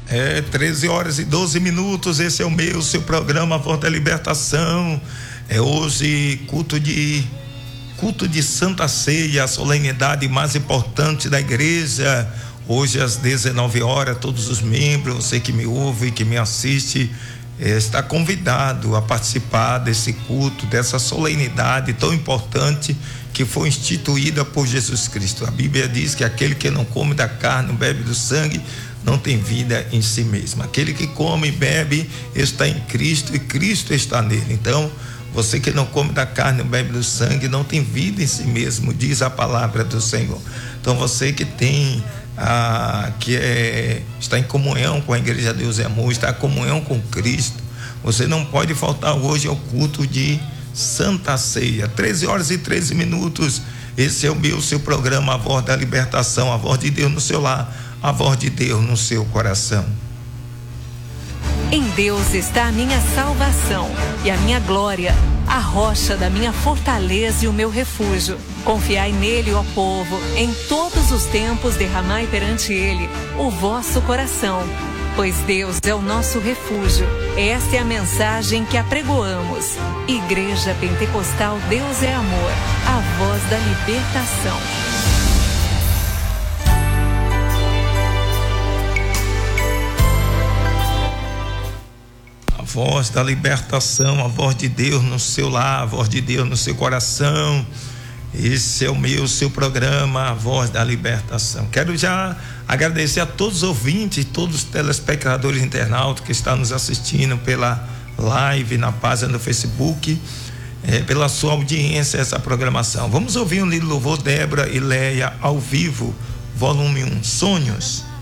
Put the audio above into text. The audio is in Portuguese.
13 horas e 12 minutos, esse é o meu, seu programa A Voz da Libertação. Hoje culto de Santa Ceia, a solenidade mais importante da igreja. Hoje às 19 horas, todos os membros, você que me ouve, que me assiste, está convidado a participar desse culto, dessa solenidade tão importante que foi instituída por Jesus Cristo. A Bíblia diz que aquele que não come da carne, não bebe do sangue, não tem vida em si mesmo. Aquele que come e bebe está em Cristo e Cristo está nele. Então, você que não come da carne, não bebe do sangue, não tem vida em si mesmo, diz a palavra do Senhor. Então, você que tem está em comunhão com a Igreja Deus é Amor, está em comunhão com Cristo, você não pode faltar hoje ao culto de Santa Ceia. 13 horas e 13 minutos. Esse é o meu, seu programa A Voz da Libertação, a voz de Deus no seu lar, a voz de Deus no seu coração. Em Deus está a minha salvação e a minha glória, a rocha da minha fortaleza e o meu refúgio. Confiai nele, ó povo, em todos os tempos derramai perante ele o vosso coração, pois Deus é o nosso refúgio. Esta é a mensagem que apregoamos. Igreja Pentecostal Deus é Amor, a voz da libertação. A voz da libertação, a voz de Deus no seu lar, a voz de Deus no seu coração. Esse é o meu, seu programa, A Voz da Libertação. Quero já agradecer a todos os ouvintes, todos os telespectadores internautas que estão nos assistindo pela live, na página do Facebook, pela sua audiência, essa programação. Vamos ouvir um lindo louvor, Débora e Leia, ao vivo, volume 1, Sonhos.